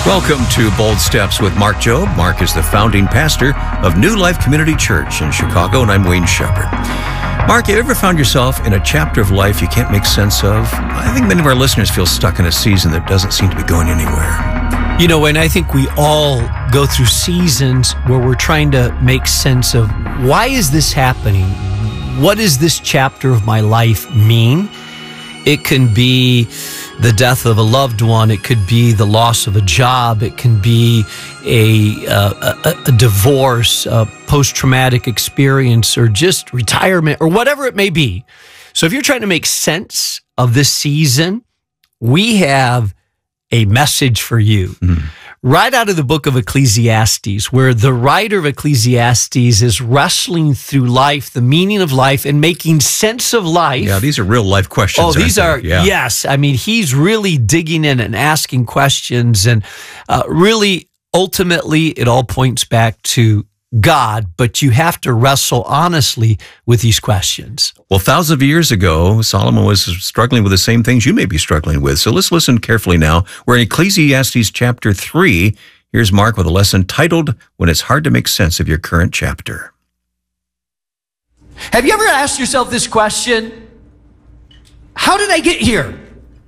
Welcome to Bold Steps with Mark Jobe. Mark is the founding pastor of New Life Community Church in Chicago, and I'm Wayne Shepherd. Mark, have you ever found yourself in a chapter of life you can't make sense of? I think many of our listeners feel stuck in a season that doesn't seem to be going anywhere. You know, and I think we all go through seasons where we're trying to make sense of why is this happening? What does this chapter of my life mean? It can be the death of a loved one. It could be the loss of a job. It can be a divorce, a post-traumatic experience, or just retirement, or whatever it may be. So if you're trying to make sense of this season, we have a message for you. Right out of the book of Ecclesiastes, where the writer of Ecclesiastes is wrestling through life, the meaning of life, and making sense of life. Yeah, these are real life questions. Oh, these are, yes. I mean, he's really digging in and asking questions, and really, ultimately, it all points back to God, but you have to wrestle honestly with these questions. Well, thousands of years ago, Solomon was struggling with the same things you may be struggling with. So let's listen carefully now. We're in Ecclesiastes chapter 3. Here's Mark with a lesson titled, When It's Hard to Make Sense of Your Current Chapter. Have you ever asked yourself this question? How did I get here?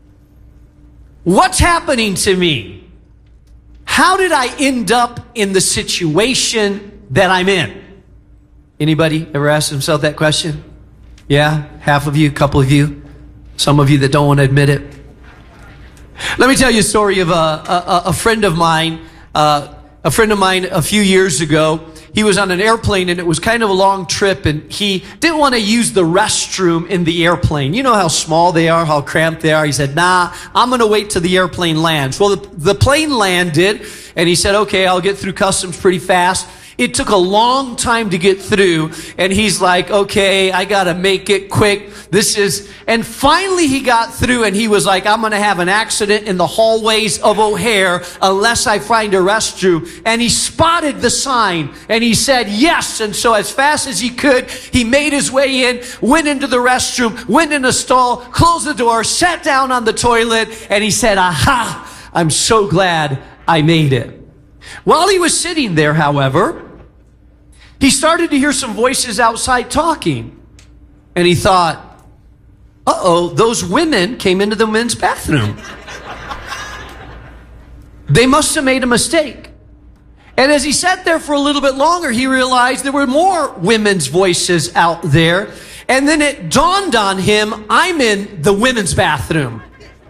What's happening to me? How did I end up in the situation that I'm in? Anybody ever asked himself that question? Yeah, half of you, a couple of you, some of you that don't want to admit it. Let me tell you a story of a friend of mine. A friend of mine a few years ago, he was on an airplane and it was kind of a long trip, and he didn't want to use the restroom in the airplane. You know how small they are, how cramped they are. He said, nah, I'm going to wait till the airplane lands. Well, the plane landed, and he said, okay, I'll get through customs pretty fast. It took a long time to get through, and he's like, okay, I got to make it quick. And finally he got through, and he was like, I'm going to have an accident in the hallways of O'Hare unless I find a restroom. And he spotted the sign, and he said, yes. And so as fast as he could, he made his way in, went into the restroom, went in a stall, closed the door, sat down on the toilet, and he said, aha, I'm so glad I made it. While he was sitting there, however, he started to hear some voices outside talking. And he thought, uh-oh, those women came into the men's bathroom. They must have made a mistake. And as he sat there for a little bit longer, he realized there were more women's voices out there. And then it dawned on him, I'm in the women's bathroom.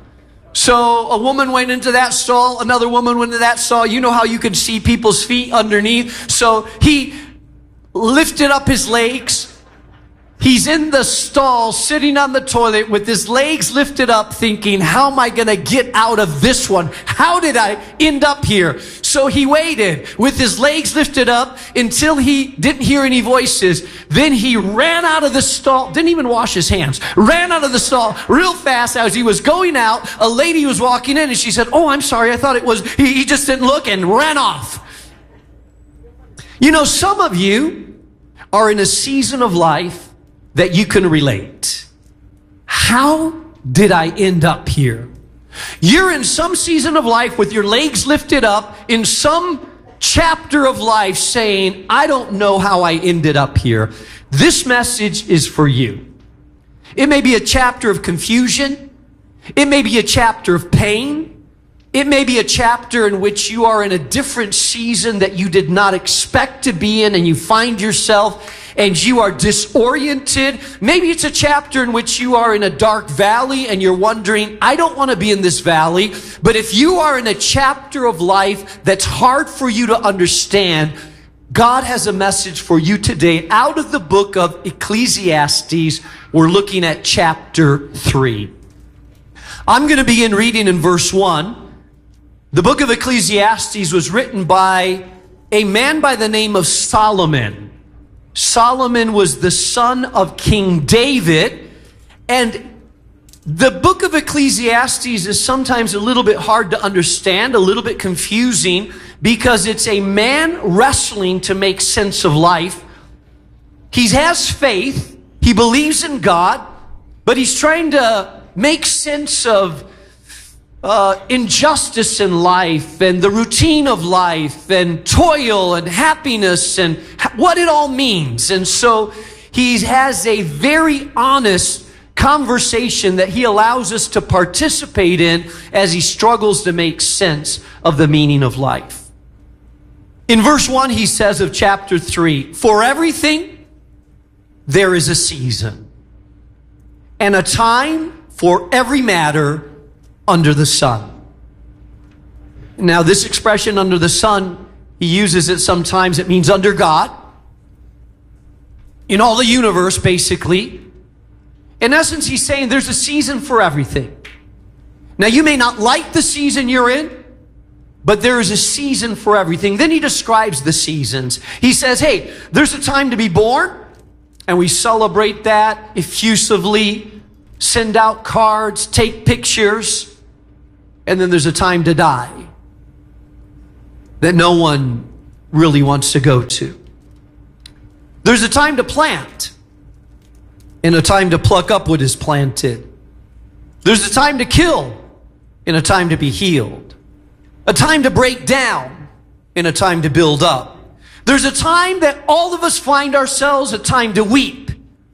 So a woman went into that stall, another woman went into that stall. You know how you can see people's feet underneath. So he lifted up his legs. He's in the stall, sitting on the toilet with his legs lifted up, thinking, how am I going to get out of this one? How did I end up here? So he waited with his legs lifted up until he didn't hear any voices. Then he ran out of the stall, didn't even wash his hands, ran out of the stall real fast. As he was going out, a lady was walking in, and she said, oh, I'm sorry, I thought it was, he just didn't look, and ran off. You know, some of you are in a season of life that you can relate. How did I end up here? You're in some season of life with your legs lifted up in some chapter of life saying, I don't know how I ended up here. This message is for you. It may be a chapter of confusion. It may be a chapter of pain. It may be a chapter in which you are in a different season that you did not expect to be in, and you find yourself and you are disoriented. Maybe it's a chapter in which you are in a dark valley and you're wondering, I don't want to be in this valley. But if you are in a chapter of life that's hard for you to understand, God has a message for you today out of the book of Ecclesiastes. We're looking at chapter 3. I'm going to begin reading in verse 1. The book of Ecclesiastes was written by a man by the name of Solomon. Solomon was the son of King David, and the book of Ecclesiastes is sometimes a little bit hard to understand, a little bit confusing, because it's a man wrestling to make sense of life. He has faith, he believes in God, but he's trying to make sense of injustice in life and the routine of life and toil and happiness and what it all means. And so he has a very honest conversation that he allows us to participate in as he struggles to make sense of the meaning of life. In verse 1, he says of chapter 3, "For everything there is a season, and a time for every matter under the sun." Now, this expression, under the sun, he uses it sometimes. It means under God. In all the universe, basically. In essence, he's saying there's a season for everything. Now, you may not like the season you're in, but there is a season for everything. Then he describes the seasons. He says, hey, there's a time to be born, and we celebrate that effusively, send out cards, take pictures, and then there's a time to die that no one really wants to go to. There's a time to plant and a time to pluck up what is planted. There's a time to kill and a time to be healed. A time to break down and a time to build up. There's a time that all of us find ourselves, a time to weep.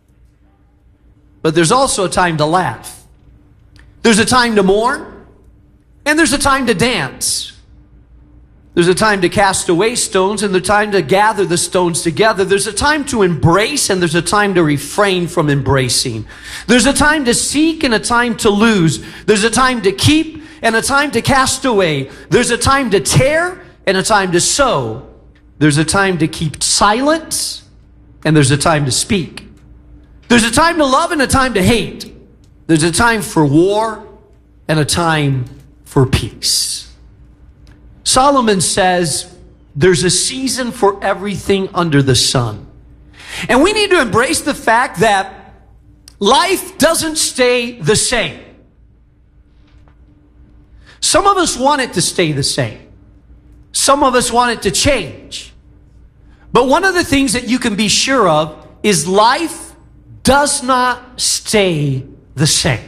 But there's also a time to laugh. There's a time to mourn and there's a time to dance. There's a time to cast away stones and the time to gather the stones together. There's a time to embrace and there's a time to refrain from embracing. There's a time to seek and a time to lose. There's a time to keep and a time to cast away. There's a time to tear and a time to sow. There's a time to keep silence and there's a time to speak. There's a time to love and a time to hate. There's a time for war and a time for peace. Solomon says there's a season for everything under the sun. And we need to embrace the fact that life doesn't stay the same. Some of us want it to stay the same. Some of us want it to change. But one of the things that you can be sure of is life does not stay the same.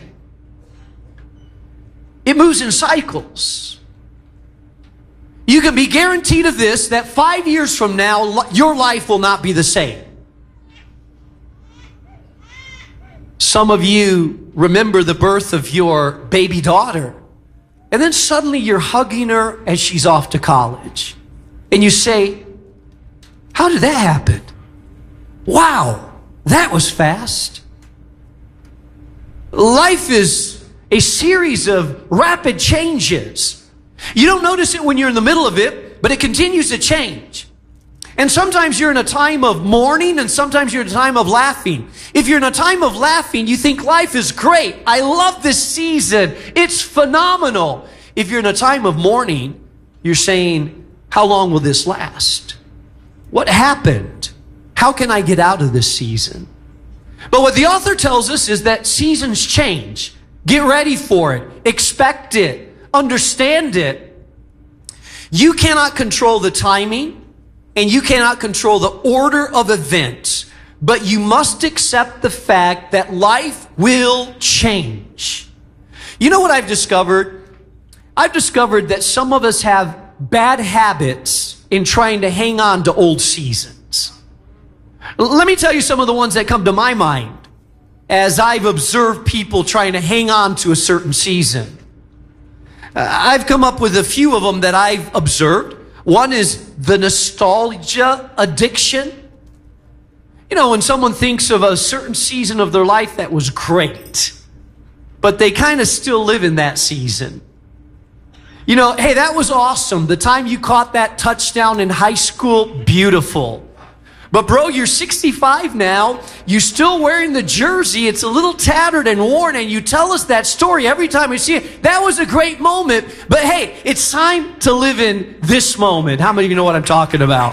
It moves in cycles. You can be guaranteed of this, that 5 years from now, your life will not be the same. Some of you remember the birth of your baby daughter. And then suddenly you're hugging her as she's off to college. And you say, how did that happen? Wow, that was fast. Life is a series of rapid changes. You don't notice it when you're in the middle of it, but it continues to change. And sometimes you're in a time of mourning and sometimes you're in a time of laughing. If you're in a time of laughing, you think life is great. I love this season. It's phenomenal. If you're in a time of mourning, you're saying, how long will this last? What happened? How can I get out of this season? But what the author tells us is that seasons change. Get ready for it. Expect it. Understand it. You cannot control the timing. And you cannot control the order of events, but you must accept the fact that life will change. You know what I've discovered? I've discovered that some of us have bad habits in trying to hang on to old seasons. Let me tell you some of the ones that come to my mind as I've observed people trying to hang on to a certain season. I've come up with a few of them that I've observed. One is the nostalgia addiction. You know, when someone thinks of a certain season of their life that was great, but they kind of still live in that season. You know, hey, that was awesome. The time you caught that touchdown in high school, beautiful. But bro, you're 65 now. You're still wearing the jersey. It's a little tattered and worn, and you tell us that story every time we see it. That was a great moment, but hey, it's time to live in this moment. How many of you know what I'm talking about?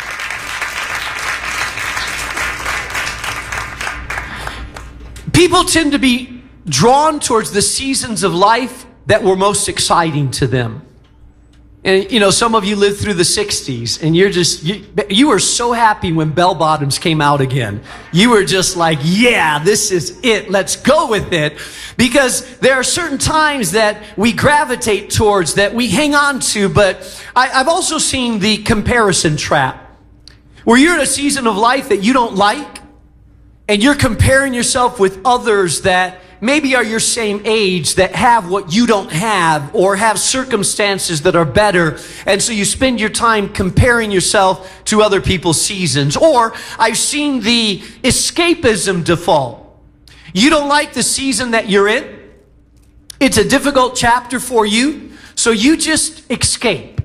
People tend to be drawn towards the seasons of life that were most exciting to them. And, you know, some of you lived through the 60s, and you were so happy when bell bottoms came out again. You were just like, yeah, this is it. Let's go with it. Because there are certain times that we gravitate towards, that we hang on to. But I've also seen the comparison trap, where you're in a season of life that you don't like, and you're comparing yourself with others that maybe are your same age, that have what you don't have, or have circumstances that are better. And so you spend your time comparing yourself to other people's seasons. Or I've seen the escapism default. You don't like the season that you're in. It's a difficult chapter for you. So you just escape.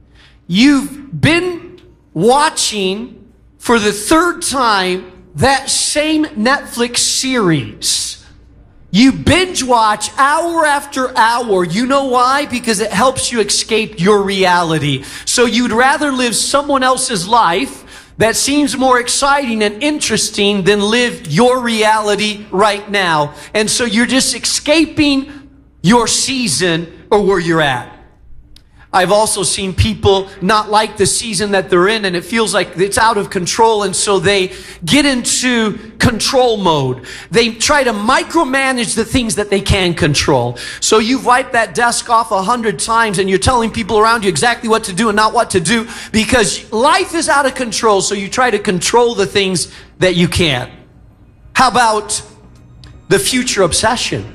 You've been watching for the third time that same Netflix series. You binge watch hour after hour. You know why? Because it helps you escape your reality. So you'd rather live someone else's life that seems more exciting and interesting than live your reality right now. And so you're just escaping your season or where you're at. I've also seen people not like the season that they're in, and it feels like it's out of control, and so they get into control mode. They try to micromanage the things that they can control. So you've wiped that desk off 100 times, and you're telling people around you exactly what to do and not what to do, because life is out of control, so you try to control the things that you can. How about the future obsession?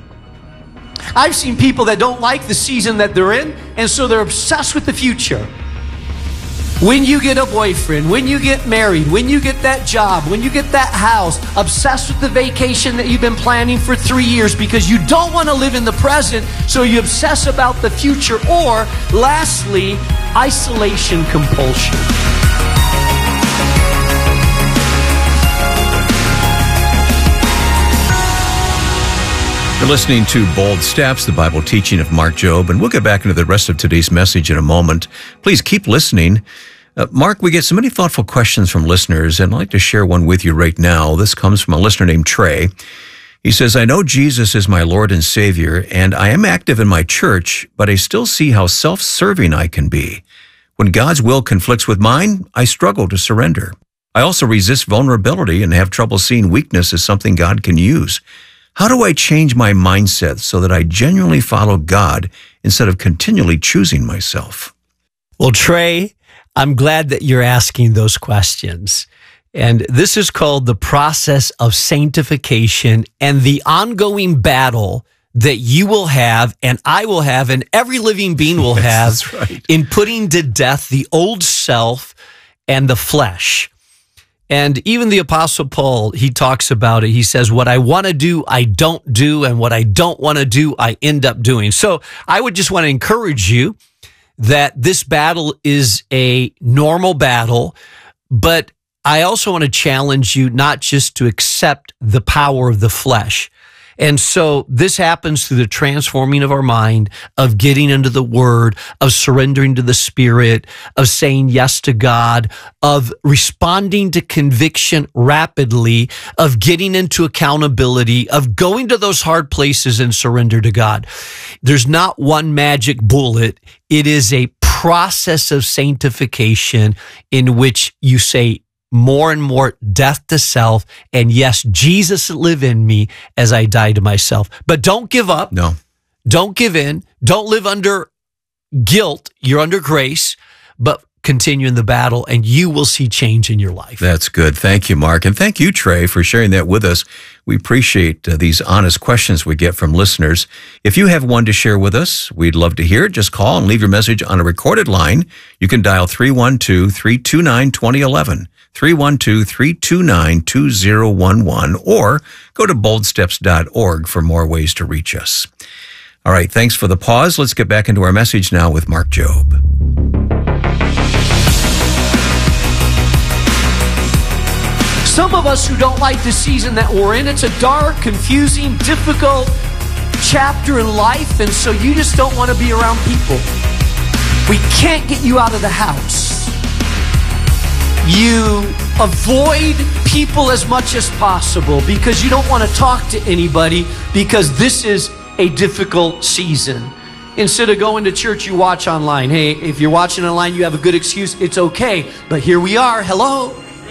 I've seen people that don't like the season that they're in, and so they're obsessed with the future. When you get a boyfriend, when you get married, when you get that job, when you get that house, obsessed with the vacation that you've been planning for 3 years because you don't want to live in the present, so you obsess about the future. Or, lastly, isolation compulsion. You're listening to Bold Steps, the Bible teaching of Mark Jobe, and we'll get back into the rest of today's message in a moment. Please keep listening. Mark, we get so many thoughtful questions from listeners, and I'd like to share one with you right now. This comes from a listener named Trey. He says, I know Jesus is my Lord and Savior, and I am active in my church, but I still see how self-serving I can be. When God's will conflicts with mine, I struggle to surrender. I also resist vulnerability and have trouble seeing weakness as something God can use. How do I change my mindset so that I genuinely follow God instead of continually choosing myself? Well, Trey, I'm glad that you're asking those questions. And this is called the process of sanctification and the ongoing battle that you will have and I will have and every living being will have in putting to death the old self and the flesh. And even the Apostle Paul, he talks about it. He says, what I want to do, I don't do, and what I don't want to do, I end up doing. So I would just want to encourage you that this battle is a normal battle, but I also want to challenge you not just to accept the power of the flesh. And so this happens through the transforming of our mind, of getting into the Word, of surrendering to the Spirit, of saying yes to God, of responding to conviction rapidly, of getting into accountability, of going to those hard places and surrender to God. There's not one magic bullet. It is a process of sanctification in which you say, more and more death to self, and yes, Jesus live in me as I die to myself. But don't give up. No. Don't give in. Don't live under guilt. You're under grace, but continue in the battle and you will see change in your life. That's good. Thank you, Mark. And thank you, Trey, for sharing that with us. We appreciate these honest questions we get from listeners. If you have one to share with us, we'd love to hear it. Just call and leave your message on a recorded line. You can dial 312-329-2011. 312-329-2011, or go to boldsteps.org for more ways to reach us. All right, thanks for the pause. Let's get back into our message now with Mark Jobe. Some of us who don't like the season that we're in, it's a dark, confusing, difficult chapter in life, and so you just don't want to be around people. We can't get you out of the house. You avoid people as much as possible because you don't want to talk to anybody because this is a difficult season. Instead of going to church, you watch online. Hey, if you're watching online, you have a good excuse. It's okay. But here we are. Hello.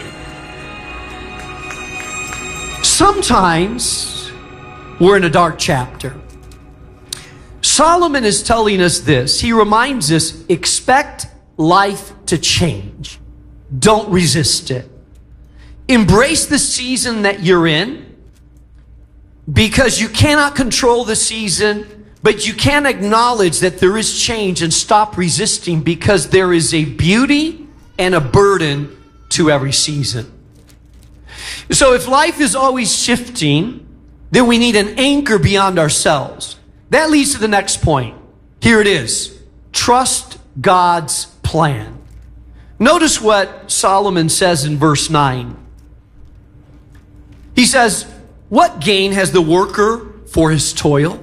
Sometimes we're in a dark chapter. Solomon is telling us this. He reminds us, expect life to change. Don't resist it. Embrace the season that you're in, because you cannot control the season, but you can acknowledge that there is change and stop resisting, because there is a beauty and a burden to every season. So if life is always shifting, then we need an anchor beyond ourselves. That leads to the next point. Here it is. Trust God's plan. Notice what Solomon says in verse 9. He says, what gain has the worker for his toil?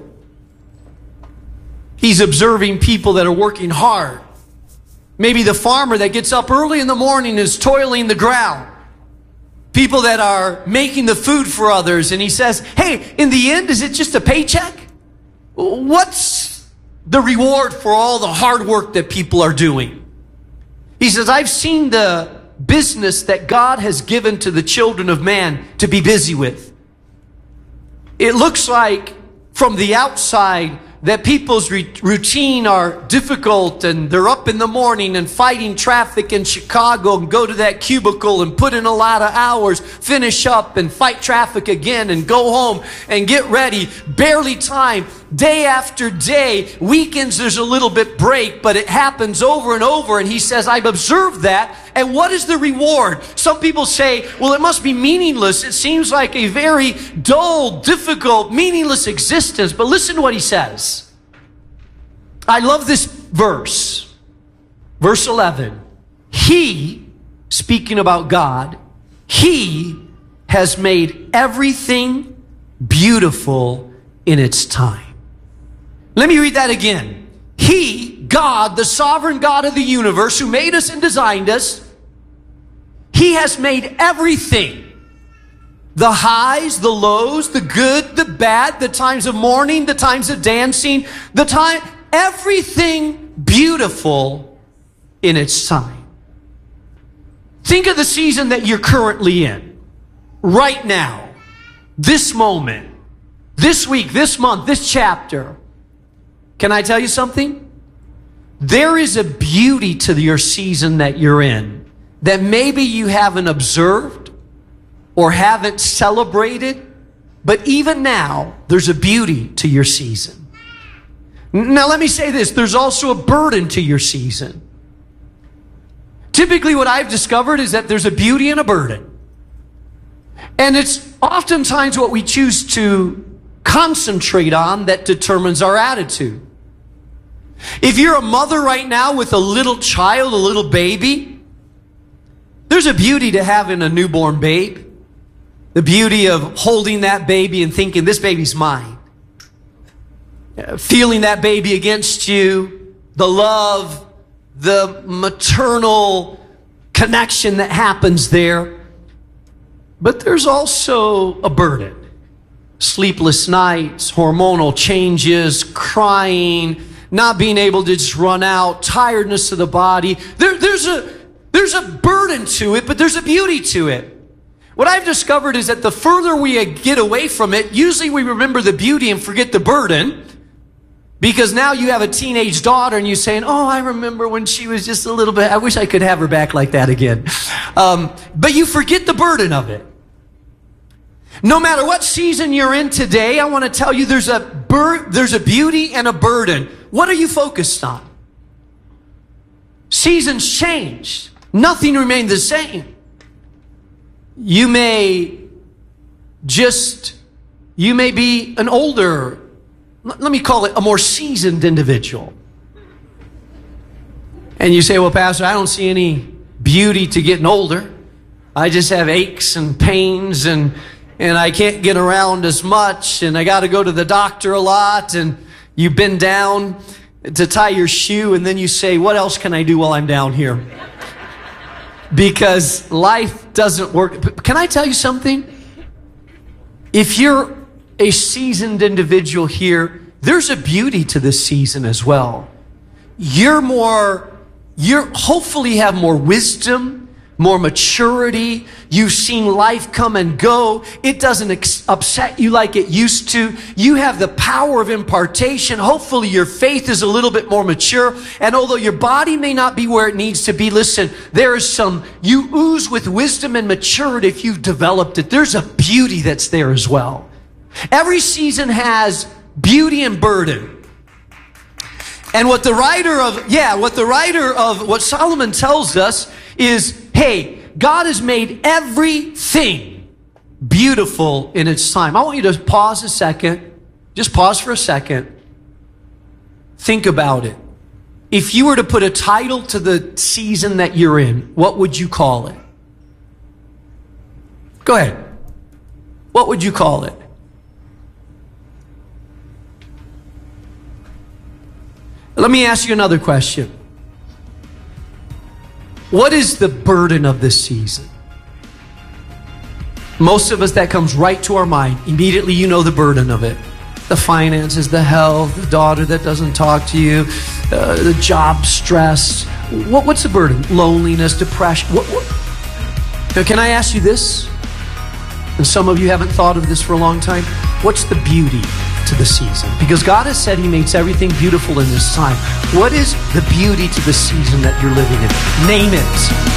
He's observing people that are working hard. Maybe the farmer that gets up early in the morning is toiling the ground. People that are making the food for others. And he says, hey, in the end, is it just a paycheck? What's the reward for all the hard work that people are doing? He says, I've seen the business that God has given to the children of man to be busy with. It looks like from the outside that people's routine are difficult, and they're up in the morning and fighting traffic in Chicago and go to that cubicle and put in a lot of hours, finish up and fight traffic again and go home and get ready. Barely time, day after day. Weekends there's a little bit break, but it happens over and over. And he says, I've observed that. And what is the reward? Some people say, well, it must be meaningless. It seems like a very dull, difficult, meaningless existence. But listen to what he says. I love this verse. Verse 11. He, speaking about God, He has made everything beautiful in its time. Let me read that again. He, God, the sovereign God of the universe, who made us and designed us, He has made everything, the highs, the lows, the good, the bad, the times of mourning, the times of dancing, everything beautiful in its time. Think of the season that you're currently in, right now, this moment, this week, this month, this chapter. Can I tell you something? There is a beauty to your season that you're in that maybe you haven't observed or haven't celebrated, but even now, there's a beauty to your season. Now, let me say this. There's also a burden to your season. Typically, what I've discovered is that there's a beauty and a burden. And it's oftentimes what we choose to concentrate on that determines our attitude. If you're a mother right now with a little child, a little baby, there's a beauty to having a newborn babe. The beauty of holding that baby and thinking, this baby's mine. Feeling that baby against you, the love, the maternal connection that happens there. But there's also a burden. Sleepless nights, hormonal changes, crying, not being able to just run out, tiredness of the body. There's a burden to it, but there's a beauty to it. What I've discovered is that the further we get away from it, usually we remember the beauty and forget the burden. Because now you have a teenage daughter and you're saying, oh, I remember when she was just a little bit, I wish I could have her back like that again. But you forget the burden of it. No matter what season you're in today, I want to tell you there's a beauty and a burden. What are you focused on? Seasons change. Nothing remains the same. You may be an older, let me call it a more seasoned individual. And you say, well, Pastor, I don't see any beauty to getting older. I just have aches and pains and I can't get around as much, and I got to go to the doctor a lot, and you bend down to tie your shoe, and then you say, what else can I do while I'm down here? Because life doesn't work. Can I tell you something? If you're a seasoned individual here, there's a beauty to this season as well. You're hopefully have more wisdom, more maturity. You've seen life come and go. It doesn't upset you like it used to. You have the power of impartation. Hopefully your faith is a little bit more mature. And although your body may not be where it needs to be, listen, you ooze with wisdom and maturity if you've developed it. There's a beauty that's there as well. Every season has beauty and burden. And what Solomon tells us is, hey, God has made everything beautiful in its time. I want you to pause a second. Just pause for a second. Think about it. If you were to put a title to the season that you're in, what would you call it? Go ahead. What would you call it? Let me ask you another question. What is the burden of this season? Most of us, that comes right to our mind. Immediately you know the burden of it. The finances, the health, the daughter that doesn't talk to you, the job stress. What's the burden? Loneliness, depression. Now, can I ask you this? And some of you haven't thought of this for a long time. What's the beauty to the season? Because God has said He makes everything beautiful in this time. What is the beauty to the season that you're living in? Name it.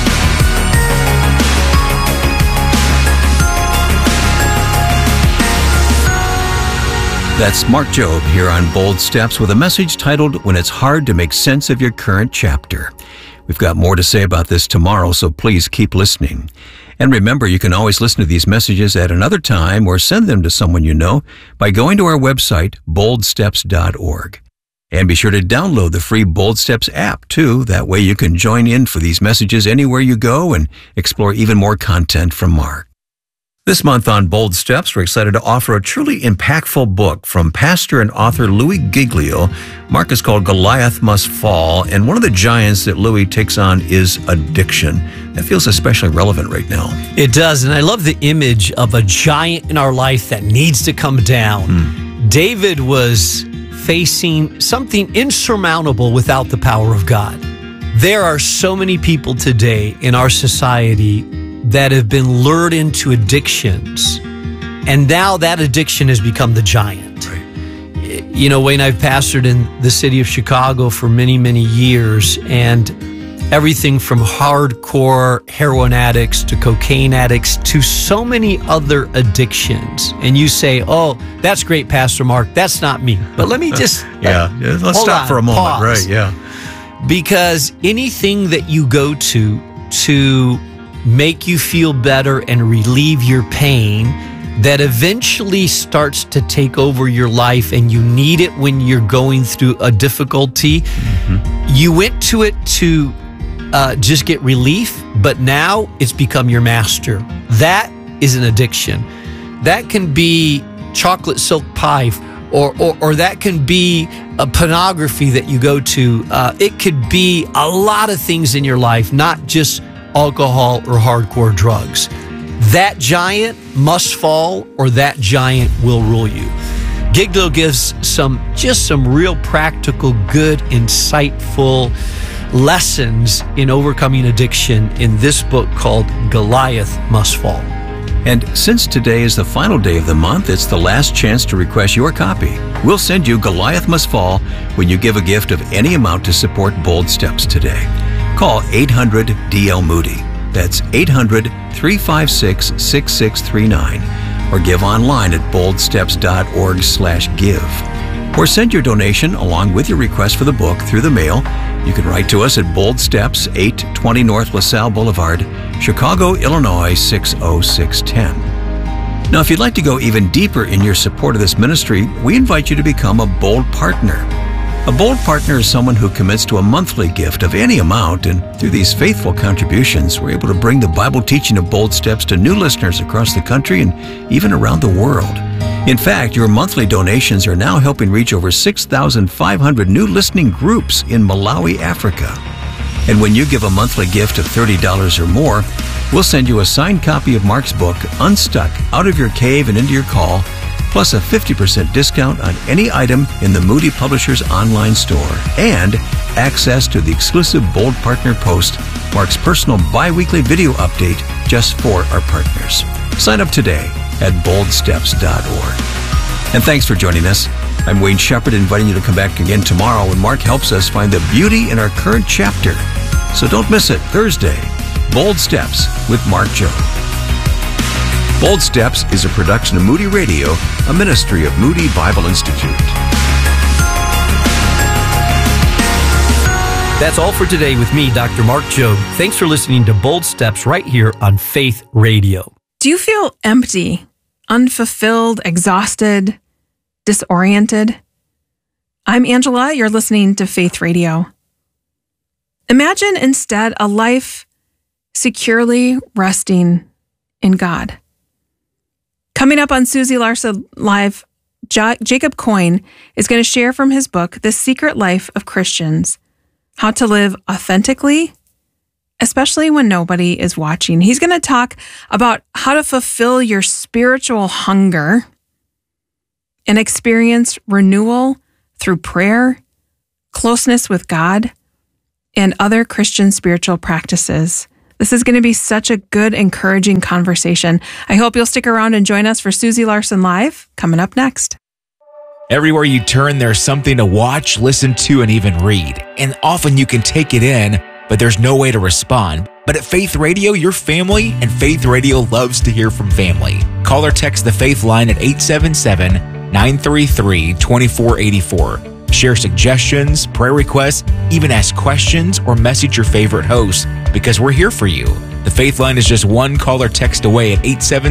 That's Mark Jobe here on Bold Steps with a message titled, When It's Hard to Make Sense of Your Current Chapter. We've got more to say about this tomorrow, so please keep listening. And remember, you can always listen to these messages at another time or send them to someone you know by going to our website, boldsteps.org. And be sure to download the free Bold Steps app, too. That way you can join in for these messages anywhere you go and explore even more content from Mark. This month on Bold Steps, we're excited to offer a truly impactful book from pastor and author Louis Giglio. Mark is called Goliath Must Fall, and one of the giants that Louis takes on is addiction. That feels especially relevant right now. It does, and I love the image of a giant in our life that needs to come down. David was facing something insurmountable without the power of God. There are so many people today in our society that have been lured into addictions, and now that addiction has become the giant. Right. You know, Wayne, I've pastored in the city of Chicago for many, many years, and everything from hardcore heroin addicts to cocaine addicts to so many other addictions. And you say, oh, that's great, Pastor Mark. That's not me. But let me just... let's stop for a moment. Pause. Right, yeah. Because anything that you go to make you feel better and relieve your pain, that eventually starts to take over your life, and you need it when you're going through a difficulty. You went to it to just get relief, but now it's become your master. That is an addiction. That can be chocolate silk pie, or that can be a pornography that you go to. It could be a lot of things in your life, not just alcohol or hardcore drugs. That giant must fall, or that giant will rule you. Giglio gives some real practical, good, insightful lessons in overcoming addiction in this book called Goliath Must Fall. And since today is the final day of the month, it's the last chance to request your copy. We'll send you Goliath Must Fall when you give a gift of any amount to support Bold Steps today. Call 800-DL-MOODY. That's 800-356-6639. Or give online at boldsteps.org/give. Or send your donation along with your request for the book through the mail. You can write to us at Bold Steps, 820 North LaSalle Boulevard, Chicago, Illinois, 60610. Now, if you'd like to go even deeper in your support of this ministry, we invite you to become a Bold Partner. A Bold Partner is someone who commits to a monthly gift of any amount, and through these faithful contributions, we're able to bring the Bible teaching of Bold Steps to new listeners across the country and even around the world. In fact, your monthly donations are now helping reach over 6,500 new listening groups in Malawi, Africa. And when you give a monthly gift of $30 or more, we'll send you a signed copy of Mark's book, Unstuck, Out of Your Cave and Into Your Call, plus a 50% discount on any item in the Moody Publishers online store, and access to the exclusive Bold Partner Post, Mark's personal bi-weekly video update just for our partners. Sign up today at boldsteps.org. And thanks for joining us. I'm Wayne Shepherd, inviting you to come back again tomorrow when Mark helps us find the beauty in our current chapter. So don't miss it, Thursday, Bold Steps with Mark Jobe. Bold Steps is a production of Moody Radio, a ministry of Moody Bible Institute. That's all for today with me, Dr. Mark Jobe. Thanks for listening to Bold Steps right here on Faith Radio. Do you feel empty, unfulfilled, exhausted, disoriented? I'm Angela. You're listening to Faith Radio. Imagine instead a life securely resting in God. Coming up on Susie Larson Live, Jacob Coyne is going to share from his book, The Secret Life of Christians, how to live authentically, especially when nobody is watching. He's going to talk about how to fulfill your spiritual hunger and experience renewal through prayer, closeness with God, and other Christian spiritual practices. This is going to be such a good, encouraging conversation. I hope you'll stick around and join us for Susie Larson Live, coming up next. Everywhere you turn, there's something to watch, listen to, and even read. And often you can take it in, but there's no way to respond. But at Faith Radio, you're family, and Faith Radio loves to hear from family. Call or text the Faith line at 877-933-2484. Share suggestions, prayer requests, even ask questions, or message your favorite host, because we're here for you. The Faith line is just one call or text away at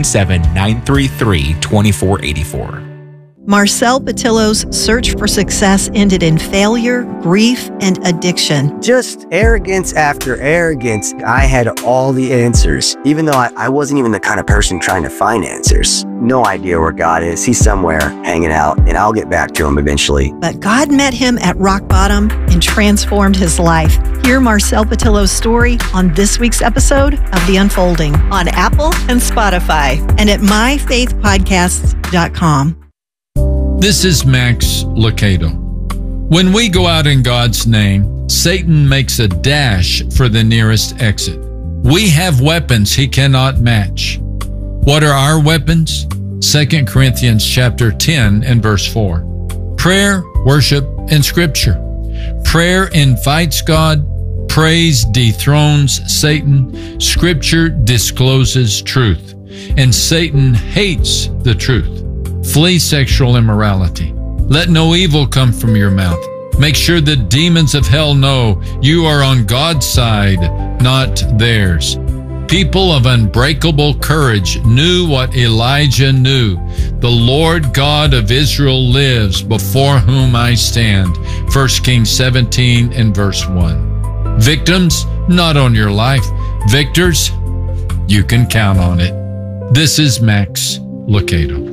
877-933-2484. Marcel Patillo's search for success ended in failure, grief, and addiction. Just arrogance after arrogance. I had all the answers, even though I wasn't even the kind of person trying to find answers. No idea where God is. He's somewhere hanging out, and I'll get back to him eventually. But God met him at rock bottom and transformed his life. Hear Marcel Patillo's story on this week's episode of The Unfolding on Apple and Spotify and at myfaithpodcasts.com. This is Max Lucado. When we go out in God's name, Satan makes a dash for the nearest exit. We have weapons he cannot match. What are our weapons? 2 Corinthians chapter 10 and verse 4. Prayer, worship, and scripture. Prayer invites God. Praise dethrones Satan. Scripture discloses truth. And Satan hates the truth. Flee sexual immorality. Let no evil come from your mouth. Make sure the demons of hell know you are on God's side, not theirs. People of unbreakable courage knew what Elijah knew. The Lord God of Israel lives, before whom I stand. 1 Kings 17 and verse 1. Victims, not on your life. Victors, you can count on it. This is Max Lucado.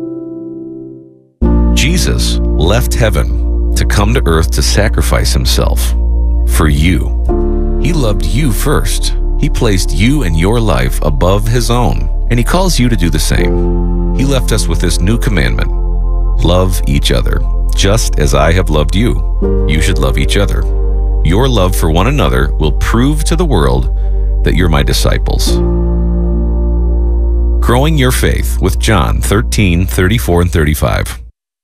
Jesus left heaven to come to earth to sacrifice himself for you. He loved you first. He placed you and your life above his own, and he calls you to do the same. He left us with this new commandment: love each other. Just as I have loved you, you should love each other. Your love for one another will prove to the world that you're my disciples. Growing Your Faith with John 13:34 and 35.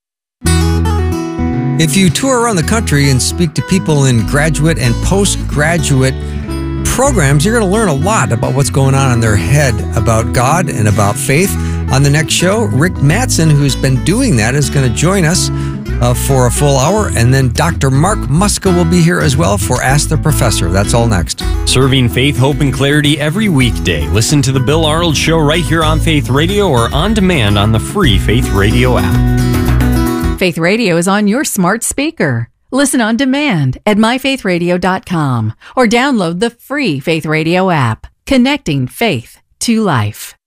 If you tour around the country and speak to people in graduate and postgraduate programs, you're going to learn a lot about what's going on in their head about God and about faith. On the next show, Rick Mattson, who's been doing that, is going to join us for a full hour. And then Dr. Mark Muska will be here as well for Ask the Professor. That's all next. Serving faith, hope, and clarity every weekday. Listen to The Bill Arnold Show right here on Faith Radio or on demand on the free Faith Radio app. Faith Radio is on your smart speaker. Listen on demand at myfaithradio.com or download the free Faith Radio app, connecting faith to life.